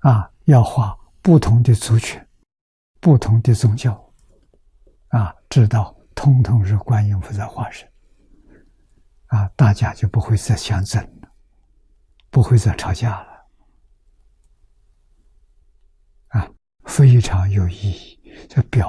要画不同的族群、不同的宗教，知道统统是观音菩萨化身，大家就不会再相争了，不会再吵架了，非常有意义，这表